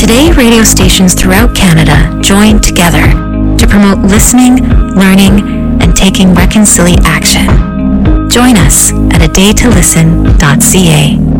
Today, radio stations throughout Canada join together to promote listening, learning, and taking reconciliation action. Join us at adaytolisten.ca.